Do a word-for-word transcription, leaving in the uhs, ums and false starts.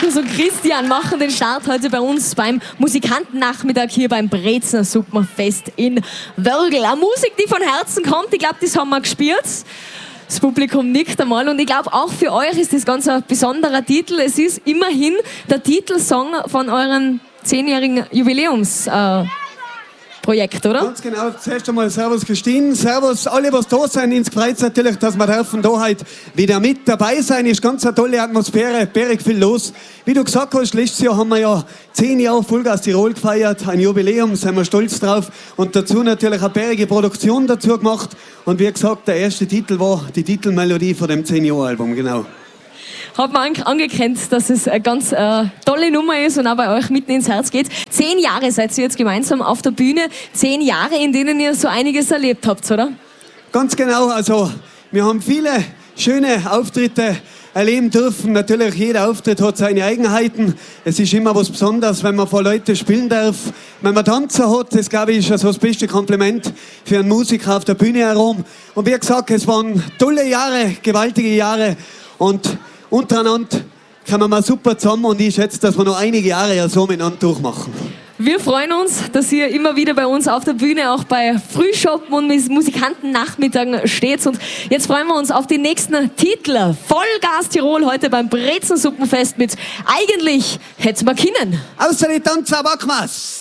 Markus und Christian machen den Start heute bei uns beim Musikantennachmittag hier beim Brezner Suppenfest in Wörgl. Eine Musik, die von Herzen kommt, ich glaube, das haben wir gespürt. Das Publikum nickt einmal und ich glaube, auch für euch ist das ganz ein besonderer Titel. Es ist immerhin der Titelsong von eurem zehnjährigen Jubiläums. Äh, Projekt, oder? Ganz genau. Zuerst einmal Servus Christine, Servus alle, was da sind. Ins freut natürlich, dass wir dürfen da heute wieder mit dabei sein. Ist ganz eine tolle Atmosphäre, bärig viel los. Wie du gesagt hast, letztes Jahr haben wir ja zehn Jahre Vollgas Tirol gefeiert, ein Jubiläum, sind wir stolz drauf. Und dazu natürlich eine bärige Produktion dazu gemacht. Und wie gesagt, der erste Titel war die Titelmelodie von dem zehn Jahre Album, genau. Hat man angekennst, dass es eine ganz äh, tolle Nummer ist und auch bei euch mitten ins Herz geht. Zehn Jahre seid ihr jetzt gemeinsam auf der Bühne. Zehn Jahre, in denen ihr so einiges erlebt habt, oder? Ganz genau. Also wir haben viele schöne Auftritte erleben dürfen. Natürlich, jeder Auftritt hat seine Eigenheiten. Es ist immer was Besonderes, wenn man vor Leuten spielen darf. Wenn man Tanzer hat, das glaube ich ist also das beste Kompliment für einen Musiker auf der Bühne herum. Und wie gesagt, es waren tolle Jahre, gewaltige Jahre und untereinander kommen wir super zusammen und ich schätze, dass wir noch einige Jahre ja so miteinander durchmachen. Wir freuen uns, dass ihr immer wieder bei uns auf der Bühne, auch bei Frühschoppen und Musikantennachmittagen steht. Und jetzt freuen wir uns auf den nächsten Titel. Vollgas Tirol heute beim Brezner Suppenfest mit Eigentlich hätte man können. Außer die Tanzer Backmas.